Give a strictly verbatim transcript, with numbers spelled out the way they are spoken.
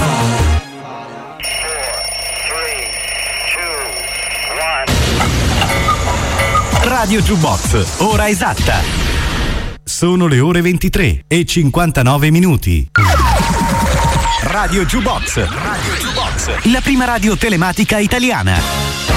Radio Jukebox, ora esatta. Sono le ore ventitré e cinquantanove minuti. Radio Jukebox, Radio Jukebox, la prima radio telematica italiana.